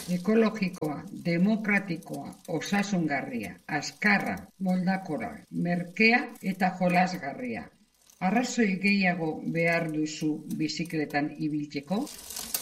Ekologikoa, demokratikoa, osasungarria, azkarra, moldakora, merkea eta jolasgarria. Arrazoi gehiago behar duzu bizikletan ibiltzeko?